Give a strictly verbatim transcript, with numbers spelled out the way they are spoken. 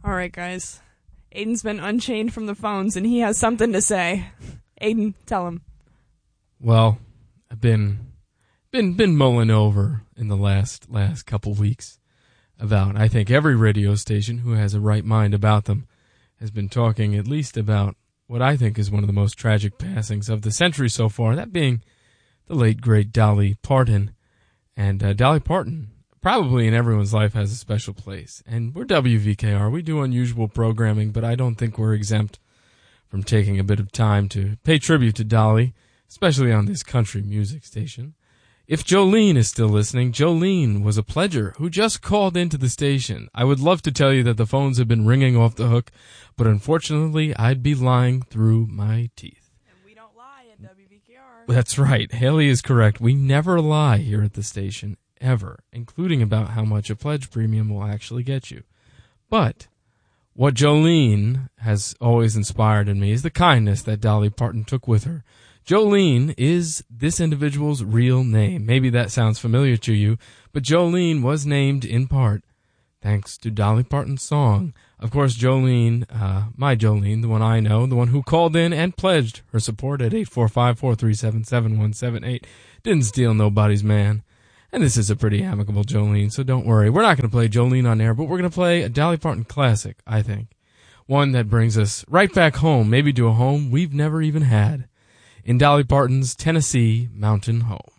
All right, guys. Aiden's been unchained from the phones, and he has something to say. Aiden, tell him. Well, I've been been been mulling over in the last last couple weeks about, I think every radio station who has a right mind about them has been talking at least about what I think is one of the most tragic passings of the century so far, that being the late, great Dolly Parton. And uh, Dolly Parton, probably in everyone's life, has a special place. And we're W V K R. We do unusual programming, but I don't think we're exempt from taking a bit of time to pay tribute to Dolly, especially on this country music station. If Jolene is still listening, Jolene was a pledger who just called into the station. I would love to tell you that the phones have been ringing off the hook, but unfortunately, I'd be lying through my teeth. And we don't lie at W V K R. That's right. Haley is correct. We never lie here at the station, ever, including about how much a pledge premium will actually get you. But what Jolene has always inspired in me is the kindness that Dolly Parton took with her. Jolene is this individual's real name. Maybe that sounds familiar to you, but Jolene was named in part thanks to Dolly Parton's song. Of course, Jolene, uh, my Jolene, the one I know, the one who called in and pledged her support at eight four five, four three seven, seven one seven eight, didn't steal nobody's man. And this is a pretty amicable Jolene, so don't worry. We're not going to play Jolene on air, but we're going to play a Dolly Parton classic, I think. One that brings us right back home, maybe to a home we've never even had. In Dolly Parton's Tennessee Mountain Home.